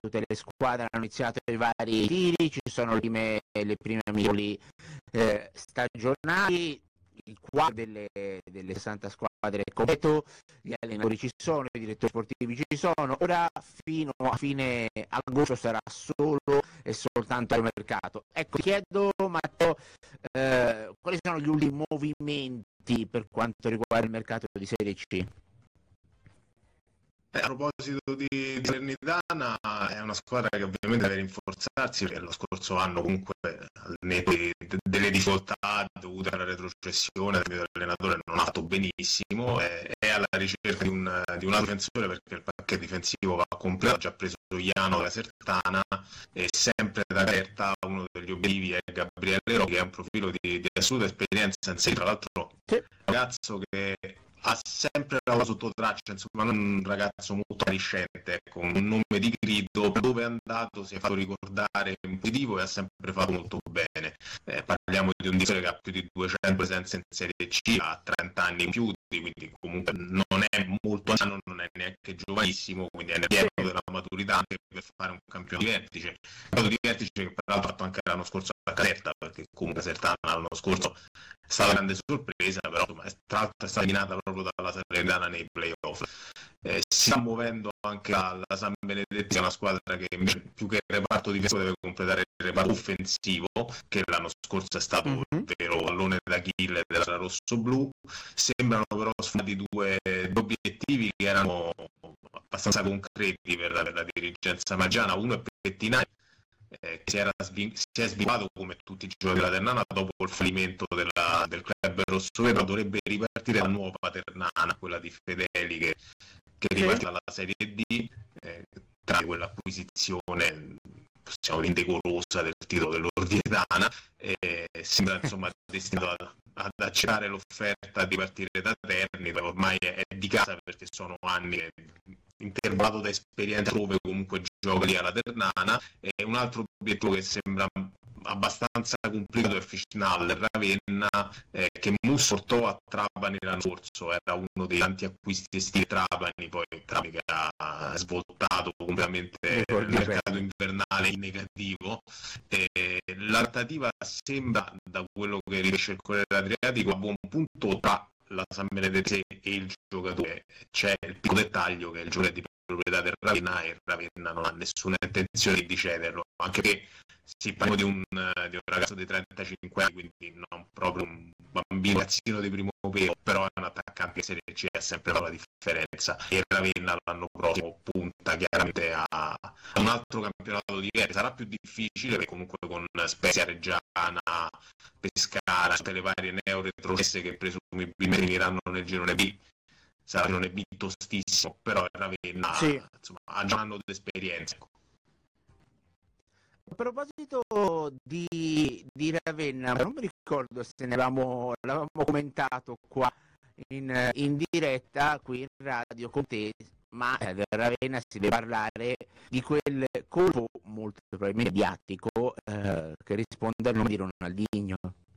tutte le squadre hanno iniziato i vari tiri, ci sono le prime amichevoli stagionali, il quadro delle 60 squadre è completo, gli allenatori ci sono, i direttori sportivi ci sono, ora fino a fine agosto sarà solo e soltanto al mercato. Ecco, ti chiedo Matteo, quali sono gli ultimi movimenti per quanto riguarda il mercato di Serie C? A proposito di Salernitana, è una squadra che ovviamente deve rinforzarsi, perché lo scorso anno comunque al netto delle difficoltà dovute alla retrocessione dell'allenatore non ha fatto benissimo, è alla ricerca di un altro difensore, perché il pacchetto difensivo va completo, ha già preso Iano della Sertana, e sempre da Caserta uno degli obiettivi è Gabriele Rocchi, che è un profilo di assoluta esperienza in sé, tra l'altro un ragazzo che ha sempre lavorato sotto traccia, insomma non un ragazzo molto appariscente, ecco, un nome di grido, per dove è andato si è fatto ricordare in positivo e ha sempre fatto molto bene. Parliamo di un difensore che ha più di 200 presenze in Serie C, ha 30 anni in più, quindi comunque non è molto anziano, non è neanche giovanissimo, quindi è nel pieno della maturità anche per fare un campione di vertice. Un campione di vertice che peraltro ha fatto anche l'anno scorso a Caserta, perché comunque Sertana l'anno scorso è stata una grande sorpresa, però insomma, tra l'altro è stata eliminata proprio dalla Salernitana nei playoff. Si sta muovendo anche la San Benedetti, che è una squadra che invece più che il reparto difensivo deve completare il reparto offensivo, che l'anno scorso è stato il vero pallone d'Achille della rosso-blu. Sembrano però sfumati due obiettivi che erano abbastanza concreti per la dirigenza maggiana. Uno è Pettinari, che si è sviluppato come tutti i giocatori della Ternana dopo il fallimento del club rosso-vero, dovrebbe ripartire la nuova Ternana, quella di Fedeli che riparte dalla Serie D, tra quell'acquisizione possiamo dire indecorosa del titolo dell'Ordietana, sembra insomma destinato ad accettare l'offerta di partire da Terni, ormai è di casa perché sono anni che intervallato da esperienza dove comunque gioca lì alla Ternana. E un altro obiettivo che sembra abbastanza complicato è Fischnall Ravenna, che Musso portò a Trapani l'anno scorso, era uno dei tanti acquisti estivi Trapani, poi Trapani che ha svoltato completamente il mercato invernale in negativo. La trattativa sembra, da quello che riesce il Corriere Adriatico, a buon punto tra la San Benedetti e il giocatore. C'è il piccolo dettaglio che il giocatore è di proprietà del Ravenna, e il Ravenna non ha nessuna intenzione di cederlo, anche che si parla di un ragazzo di 35 anni, quindi non proprio un bambino, ragazzino di primo pelo, però è un attaccante che Serie C, è sempre la differenza. E il Ravenna l'anno prossimo punta chiaramente a un altro campionato di livello. Sarà più difficile perché comunque con Spezia, Reggiana, Pescara, tutte le varie neo-retrocesse che presumibilmente finiranno nel girone B, sarà un girone B tostissimo, però il Ravenna insomma, ha già un anno di esperienza. A proposito di Ravenna, non mi ricordo se l'avevamo commentato qua in diretta qui in radio con te, ma da Ravenna si deve parlare di quel colpo molto probabilmente mediatico che risponde al nome di Ronaldinho.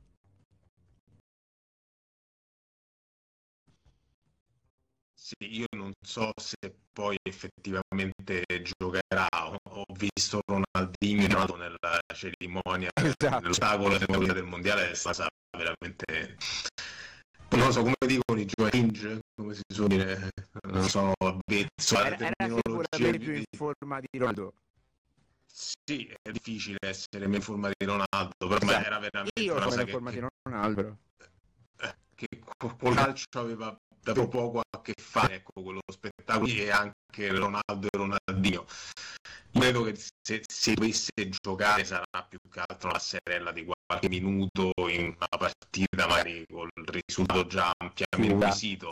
Sì, io non so se poi effettivamente giocherà. Ho visto Ronaldinho nella cerimonia, nell'ostacolo del mondiale, è stata veramente, non so come dicono i giocatori, come si suol dire, non so, avvezzo alla terminologia più in forma di Ronaldo. Sì, è difficile essere in forma di Ronaldo, però era veramente io una cosa in forma di Ronaldo, che col calcio aveva davvero poco a che fare, ecco, quello spettacolo, e anche Ronaldo e Ronaldinho. Credo che se dovesse giocare sarà più che altro la serella di qualche minuto in una partita, magari col risultato già ampiamente acquisito.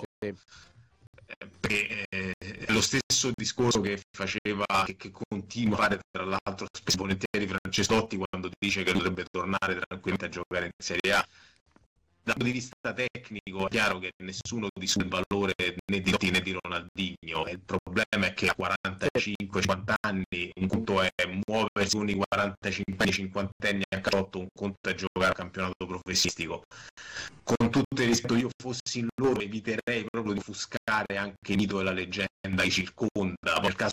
È lo stesso discorso che faceva, che continua a fare tra l'altro spesso volentieri Francesotti quando dice che dovrebbe tornare tranquillamente a giocare in Serie A. Dal punto di vista tecnico è chiaro che nessuno discute il valore né di Totti né di Ronaldinho. Il problema è che a 45-50 anni un conto è muoversi con i 45-50 anni a calciotto, un conto è giocare a campionato professionistico. Con tutto il rispetto, io fossi in loro eviterei proprio di offuscare anche il mito e la leggenda che circonda. Nel caso